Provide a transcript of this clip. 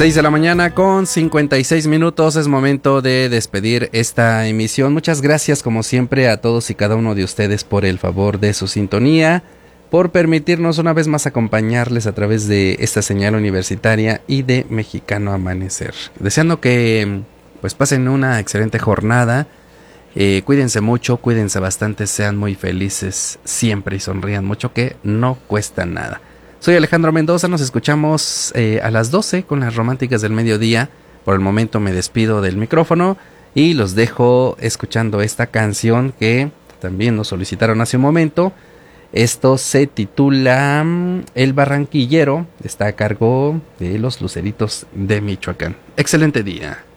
6 de la mañana con 56 minutos, es momento de despedir esta emisión. Muchas gracias como siempre a todos y cada uno de ustedes por el favor de su sintonía, por permitirnos una vez más acompañarles a través de esta señal universitaria y de Mexicano Amanecer. Deseando que pues pasen una excelente jornada, cuídense mucho, cuídense bastante, sean muy felices siempre y sonrían mucho, que no cuesta nada. Soy Alejandro Mendoza, nos escuchamos a las 12 con las románticas del mediodía. Por el momento me despido del micrófono y los dejo escuchando esta canción que también nos solicitaron hace un momento. Esto se titula El Barranquillero, está a cargo de los Luceritos de Michoacán. Excelente día.